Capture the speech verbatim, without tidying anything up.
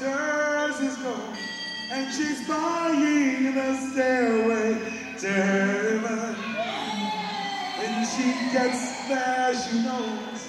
enters his door, and she's buying the stairway to heaven. When she gets there, she knows